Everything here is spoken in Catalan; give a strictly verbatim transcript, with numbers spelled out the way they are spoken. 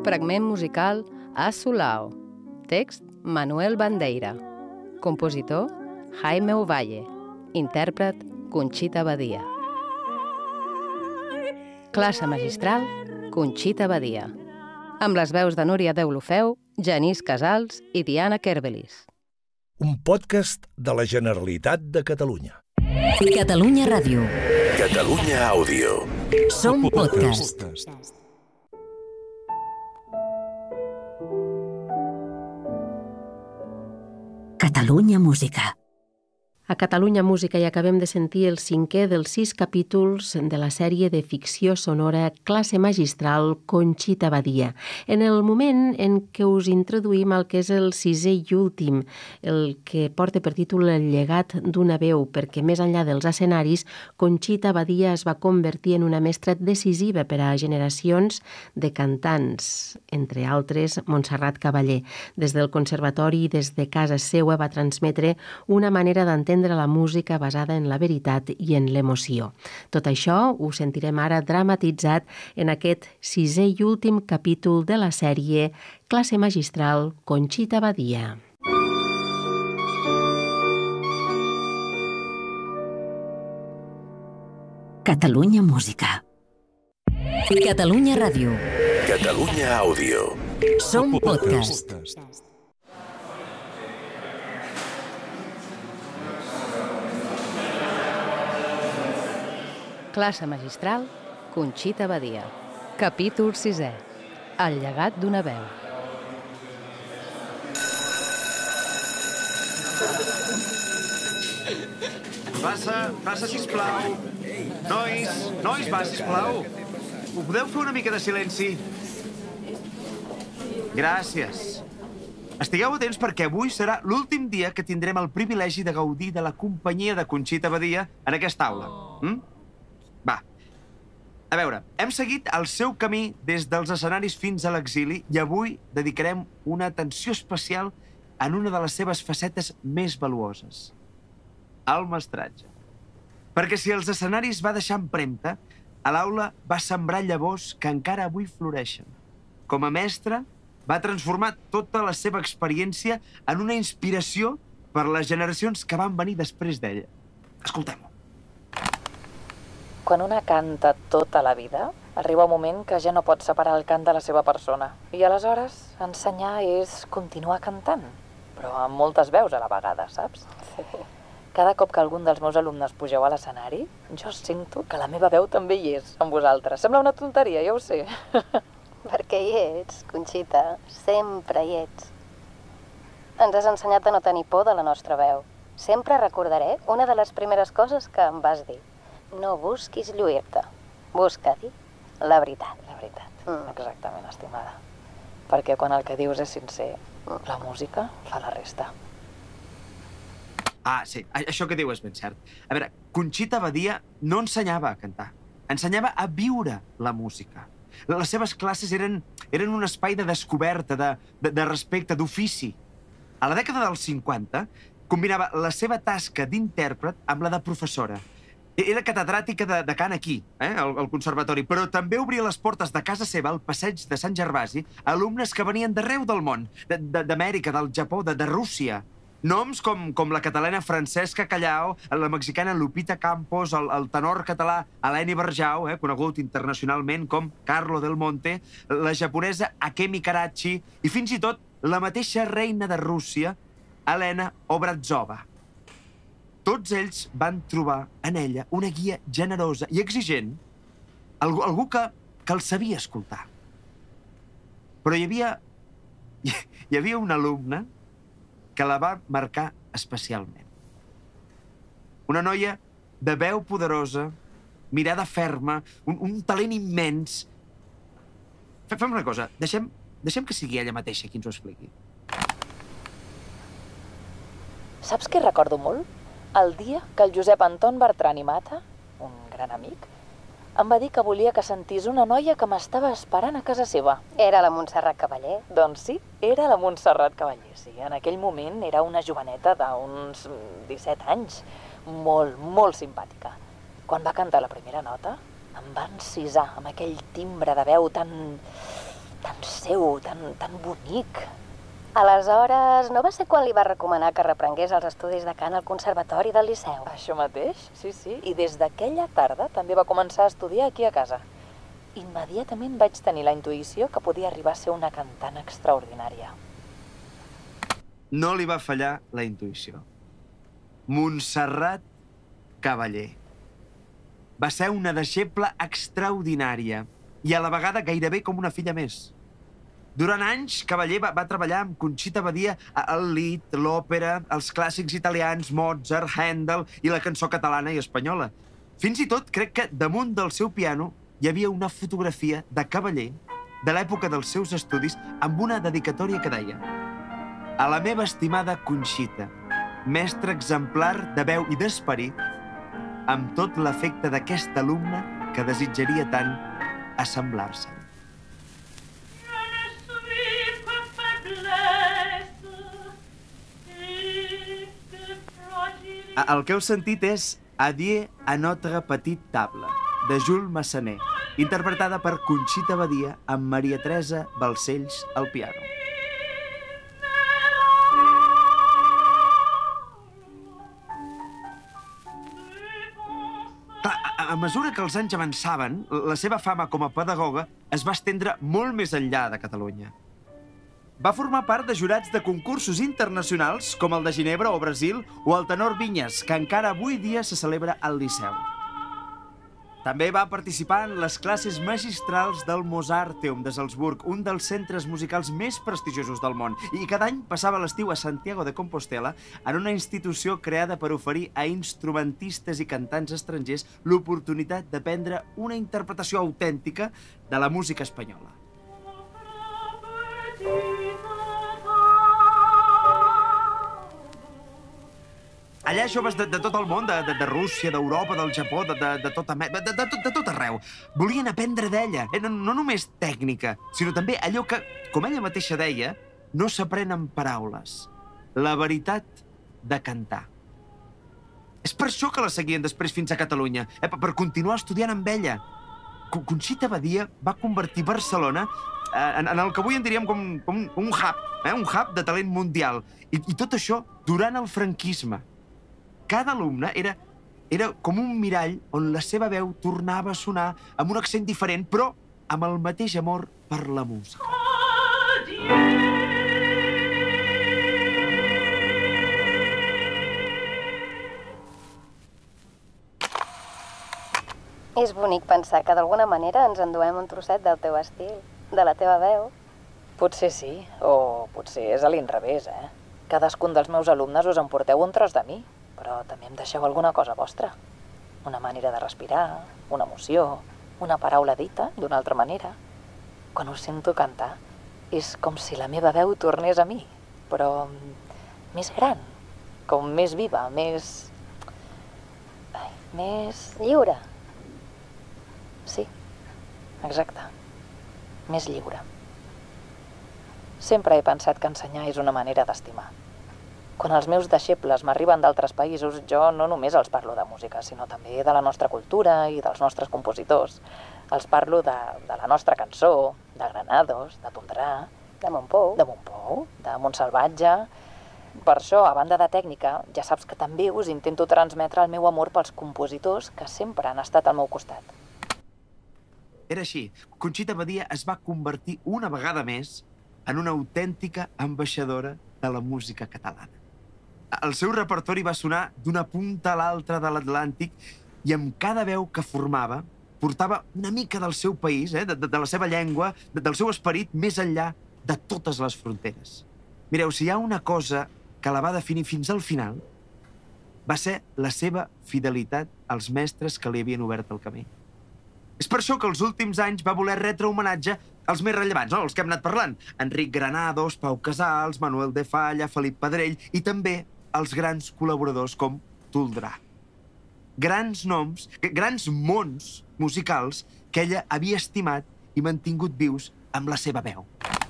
Fragment musical A Sulao. Text Manuel Bandeira. Compositor Jaime Ovalle. Intèrpret Conxita Badia. Classe magistral Conxita Badia. Amb les veus de Núria Deulofeu, Genís Casals i Diana Kerbelis. Un podcast de la Generalitat de Catalunya. Catalunya Ràdio. Catalunya Àudio. Som podcast. Catalunya Música. A Catalunya Música hi acabem de sentir el cinquè dels sis capítols de la sèrie de ficció sonora Classe magistral Conxita Badia, en el moment en què us introduïm el que és el sisè i últim, el que porta per títol El llegat d'una veu, perquè més enllà dels escenaris, Conxita Badia es va convertir en una mestra decisiva per a generacions de cantants, entre altres Montserrat Cavaller. Des del conservatori i des de casa seua va transmetre una manera d'entendre la música basada en la veritat i en l'emoció. Tot això ho sentirem ara dramatitzat en aquest sisè i últim capítol de la sèrie Classe magistral Conxita Badia. Catalunya Música. Catalunya Ràdio. Catalunya Àudio. Som podcast. Classe magistral Conxita Badia. Capítol sisè. El llegat d'una veu. Passa, passa, sisplau. Nois, nois, va, sisplau. Ho podeu fer una mica de silenci? Gràcies. Estigueu atents perquè avui serà l'últim dia que tindrem el privilegi de gaudir de la companyia de Conxita Badia en aquesta aula. Mm? Va. A veure, hem seguit el seu camí des dels escenaris fins a l'exili i avui dedicarem una atenció especial en una de les seves facetes més valuoses. El mestratge. Perquè si els escenaris va deixar empremta, a l'aula va sembrar llavors que encara avui floreixen. Com a mestra, va transformar tota la seva experiència en una inspiració per les generacions que van venir després d'ella. Escoltem-ho. Quan una canta tota la vida, arriba un moment que ja no pot separar el cant de la seva persona. I aleshores, ensenyar és continuar cantant, però amb moltes veus a la vegada, saps? Cada cop que algun dels meus alumnes pugeu a l'escenari, jo sento que la meva veu també hi és, amb vosaltres. Sembla una tonteria, ja ho sé. Perquè hi ets, Conxita, sempre hi ets. Ens has ensenyat a no tenir por de la nostra veu. Sempre recordaré una de les primeres coses que em vas dir. No busquis lluir-te, busca dir la veritat. La veritat, Mm. exactament, estimada. Perquè quan el que dius és sincer, la música fa la resta. Ah, sí, això que diu és ben cert. A veure, Conxita Badia no ensenyava a cantar, ensenyava a viure la música. Les seves classes eren, eren un espai de descoberta, de, de, de respecte, d'ofici. A la dècada dels cinquanta, combinava la seva tasca d'intèrpret amb la de professora. Era catedràtica de, de cant aquí, eh, al, al conservatori, però també obria les portes de casa seva al passeig de Sant Gervasi a alumnes que venien d'arreu del món, d'Amèrica, de, del Japó, de, de Rússia. Noms com, com la catalana Francesca Callao, la mexicana Lupita Campos, el, el tenor català Eleni Barjau, eh, conegut internacionalment com Carlo Del Monte, la japonesa Akemi Karachi i fins i tot la mateixa reina de Rússia, Helena Obradzova. Tots ells van trobar en ella una guia generosa i exigent, algú, algú que, que el sabia escoltar. Però hi havia, hi havia una alumna que la va marcar especialment. Una noia de veu poderosa, mirada ferma, un, un talent immens. Fem una cosa, deixem, deixem que sigui ella mateixa qui ens ho expliqui. Saps què recordo molt? El dia que el Josep Anton Bertran i Mata, un gran amic, em va dir que volia que sentís una noia que m'estava esperant a casa seva. Era la Montserrat Cavaller. Doncs sí, era la Montserrat Cavaller, sí. En aquell moment era una joveneta d'uns disset anys, molt, molt simpàtica. Quan va cantar la primera nota, em va encisar amb aquell timbre de veu tan... tan seu, tan, tan bonic. Aleshores, no va ser quan li va recomanar que reprengués els estudis de cant al Conservatori del Liceu? Això mateix, sí, sí. I des d'aquella tarda també va començar a estudiar aquí a casa. Immediatament vaig tenir la intuïció que podia arribar a ser una cantant extraordinària. No li va fallar la intuïció. Montserrat Caballé. Va ser una deixeble extraordinària i a la vegada gairebé com una filla més. Durant anys, Caballé va, va treballar amb Conxita Badia al lied, l'òpera, els clàssics italians, Mozart, Handel i la cançó catalana i espanyola. Fins i tot crec que damunt del seu piano hi havia una fotografia de Caballé de l'època dels seus estudis amb una dedicatòria que deia: a la meva estimada Conxita, mestre exemplar de veu i d'esperit, amb tot l'efecte d'aquest alumne que desitjaria tant assemblar-se. El que heu sentit és Adieu à notre petite table, de Jules Massanet, interpretada per Conxita Badia amb Maria Teresa Balcells al piano. A mesura que els anys avançaven, la seva fama com a pedagoga es va estendre molt més enllà de Catalunya. Va formar part de jurats de concursos internacionals com el de Ginebra o Brasil o el Tenor Vinyes, que encara avui dia se celebra al Liceu. També va participar en les classes magistrals del Mozarteum de Salzburg, un dels centres musicals més prestigiosos del món, i cada any passava l'estiu a Santiago de Compostela en una institució creada per oferir a instrumentistes i cantants estrangers l'oportunitat d'aprendre una interpretació autèntica de la música espanyola. Allà joves de, de tot el món, de, de, de Rússia, d'Europa, del Japó, de, de, de, tot, de, de, de, de tot arreu, volien aprendre d'ella. Eh? No, no només tècnica, sinó també allò que, com ella mateixa deia, no s'aprèn amb paraules. La veritat de cantar. És per això que la seguien després fins a Catalunya, eh? per continuar estudiant amb ella. Conxita Badia va convertir Barcelona en, en el que avui en diríem com, com un hub, eh? un hub de talent mundial. I, i tot això durant el franquisme. Cada alumne era, era com un mirall on la seva veu tornava a sonar amb un accent diferent, però amb el mateix amor per la música. És bonic pensar que d'alguna manera ens enduem un trosset del teu estil, de la teva veu. Potser sí, o potser és a l'inrevés, eh? Cadascun dels meus alumnes us emporteu un tros de mi, però també em deixeu alguna cosa vostra. Una manera de respirar, una emoció, una paraula dita d'una altra manera. Quan us sento cantar, és com si la meva veu tornés a mi, però més gran, com més viva, més... Ai, més... Lliure. Sí, exacte. Més lliure. Sempre he pensat que ensenyar és una manera d'estimar. Quan els meus deixebles m'arriben d'altres països, jo no només els parlo de música, sinó també de la nostra cultura i dels nostres compositors. Els parlo de, de la nostra cançó, de Granados, de Tondrà, de Montpou, de Montpou, de Montsalvatge. Per això, a banda de tècnica, ja saps que també us intento transmetre el meu amor pels compositors que sempre han estat al meu costat. Era així. Conxita Badia es va convertir una vegada més en una autèntica ambaixadora de la música catalana. El seu repertori va sonar d'una punta a l'altra de l'Atlàntic i amb cada veu que formava portava una mica del seu país, eh, de, de la seva llengua, de, del seu esperit més enllà de totes les fronteres. Mireu, si hi ha una cosa que la va definir fins al final, va ser la seva fidelitat als mestres que li havien obert el camí. És per això que els últims anys va voler retre homenatge als més rellevants, no? Els que hem anat parlant. Enric Granados, Pau Casals, Manuel de Falla, Felip Pedrell i també els grans col·laboradors com Tondrà. Grans noms, grans mons musicals que ella havia estimat i mantingut vius amb la seva veu.